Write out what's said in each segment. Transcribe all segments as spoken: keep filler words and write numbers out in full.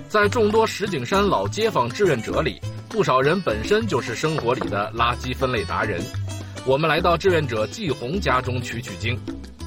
在众多石景山老街坊志愿者里，不少人本身就是生活里的垃圾分类达人。我们来到志愿者季红家中取取经。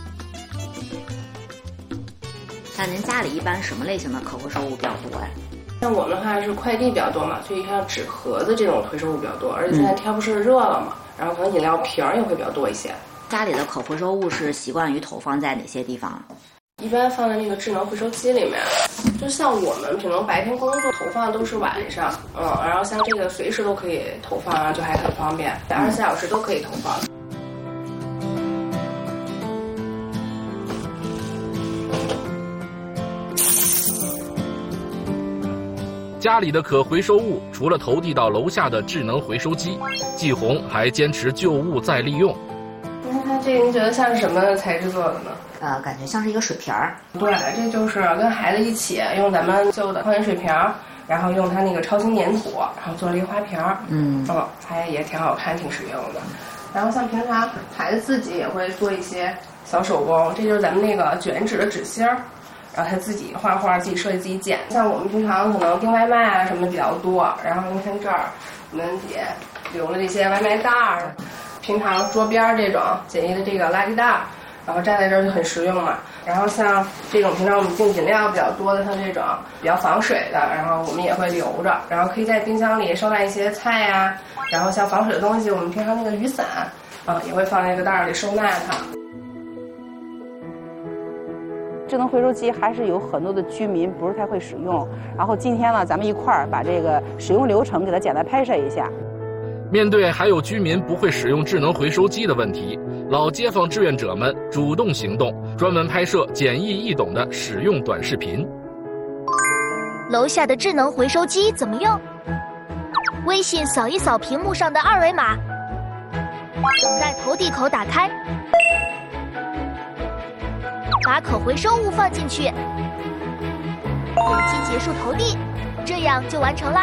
那您家里一般什么类型的可回收物比较多呀？ 像我们的话是快递比较多嘛，所以像纸盒子这种回收物比较多，而且现在天不是热了嘛，然后可能饮料瓶也会比较多一些。 家里的可回收物是习惯于投放在哪些地方？ 一般放在那个智能回收机里面。就像我们可能白天工作投放都是晚上，嗯，然后像这个随时都可以投放啊，就还很方便，二十四小时都可以投放。 家里的可回收物除了投递到楼下的智能回收机，季红还坚持旧物再利用。 你看看这个，你觉得像是什么材质做的呢？ 呃，感觉像是一个水瓶儿。 对，这就是跟孩子一起用咱们旧的矿泉水瓶，然后用它那个超轻粘土，然后做了一个花瓶。嗯，哦，还也挺好看，挺实用的。然后像平常孩子自己也会做一些小手工，这就是咱们那个卷纸的纸芯儿。然后他自己画画，自己设计，自己剪。像我们平常可能订外卖啊什么的比较多，然后您看这儿，我们也留了这些外卖袋儿，平常桌边这种简易的这个垃圾袋，然后站在这儿就很实用嘛。然后像这种平常我们订饮料比较多的，像这种比较防水的，然后我们也会留着，然后可以在冰箱里收纳一些菜呀、啊。然后像防水的东西，我们平常那个雨伞啊也会放在这个袋儿里收纳它。 智能回收机还是有很多的居民不是太会使用，然后今天呢，咱们一块儿把这个使用流程给它简单拍摄一下。 面对还有居民不会使用智能回收机的问题，老街坊志愿者们主动行动，专门拍摄简易易懂的使用短视频。 楼下的智能回收机怎么用？微信扫一扫屏幕上的二维码，等待投递口打开。把可回收物放进去，点击结束投递，这样就完成啦。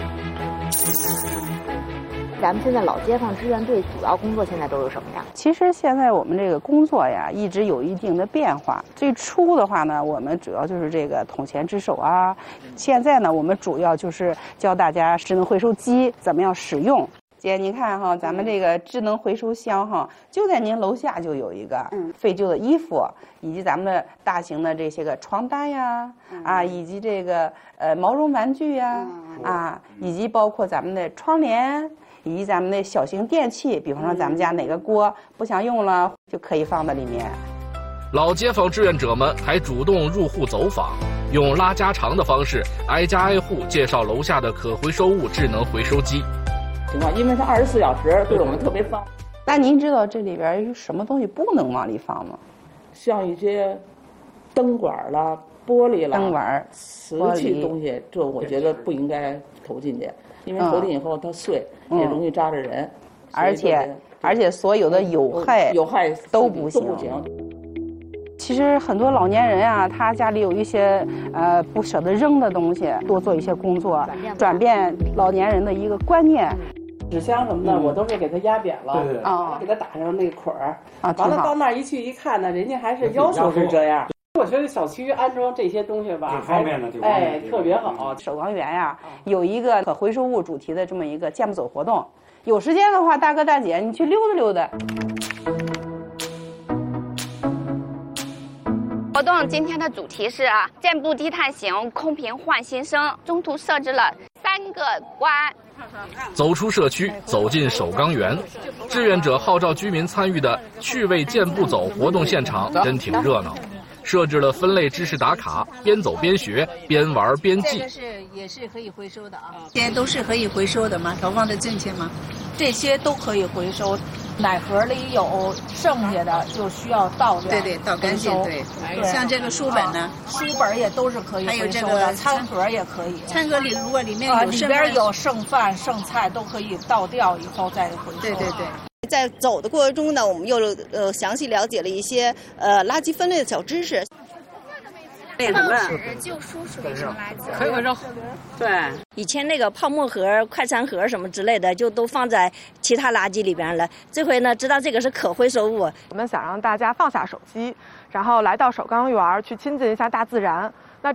咱们现在老街坊志愿队主要工作现在都是什么呀？ 其实现在我们这个工作呀，一直有一定的变化。最初的话呢，我们主要就是这个统前值守啊。现在呢，我们主要就是教大家智能回收机怎么样使用。姐，您看哈，咱们这个智能回收箱哈，就在您楼下就有一个，嗯，废旧的衣服，以及咱们的大型的这些个床单呀，嗯、啊，以及这个呃毛绒玩具呀，嗯、啊，以及包括咱们的窗帘，以及咱们的小型电器，比方说咱们家哪个锅不想用了，就可以放在里面。 老街坊志愿者们还主动入户走访，用拉家常的方式，挨家挨户介绍楼下的可回收物智能回收机。 情况，因为它二十四小时，对我们特别方便。 那您知道这里边有什么东西不能往里放吗？ 像一些灯管啦、玻璃啦、 灯管、 瓷器东西，这我觉得不应该投进去，因为投进以后它碎， 嗯、 也容易扎着人。 而且而且所有的有害有害都不行。 都不行。 其实很多老年人啊，他家里有一些呃不舍得扔的东西，多做一些工作，转变老年人的一个观念。 纸箱什么的，嗯、我都是给它压扁了， 对对啊， 给它打上那个捆儿。 啊， 完了到那儿一去一看呢，人家还是要求是这样。我觉得小区安装这些东西吧， 挺方便的，挺方便哎，特别好。 首钢园呀、啊，有一个可回收物主题的这么一个健步走活动，有时间的话，大哥大姐你去溜达溜达。 活动今天的主题是啊，健步低碳行，空瓶换新生。中途设置了三个关。 走出社区，走进首钢园，志愿者号召居民参与的趣味健步走活动现场真挺热闹。设置了分类知识打卡，边走边学，边玩边记。 这个是也是可以回收的啊，这些都是可以回收的吗？投放的进去吗？这些都可以回收。奶盒里有剩下的就需要倒掉， 对对，倒干净。对，像这个书本呢， 啊、书本也都是可以回收的，还有这个餐盒也可以。 餐盒里如果里面有剩、啊、里边有剩饭剩菜，都可以倒掉以后再回收。 对对对。 在走的过程中呢，我们又呃详细了解了一些呃垃圾分类的小知识。 报纸、旧书属于什么垃圾？ 可以回收。对， 以前那个泡沫盒、快餐盒什么之类的，就都放在其他垃圾里边了。这回呢，知道这个是可回收物。 我们想让大家放下手机，然后来到首钢园去亲近一下大自然。